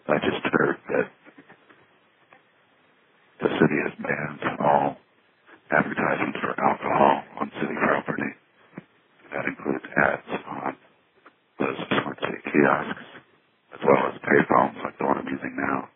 I just heard that the city has banned all advertisements for alcohol on city property. That includes ads on those smart city kiosks, as well as payphones like the one I'm using now.